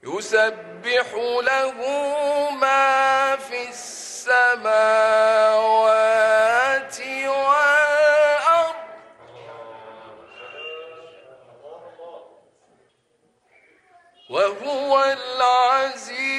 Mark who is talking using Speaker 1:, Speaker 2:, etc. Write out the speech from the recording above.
Speaker 1: يسبح له ما في السماوات والأرض وهو العزيز